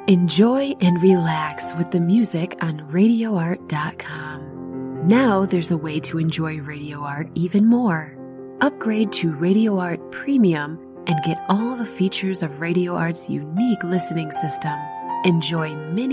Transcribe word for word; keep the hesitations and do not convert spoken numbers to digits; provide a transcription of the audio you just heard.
Enjoy and relax with the music on radio art dot com. Now there's a way to enjoy Radio Art even more. Upgrade to Radio Art Premium and get all the features of Radio Art's unique listening system. Enjoy many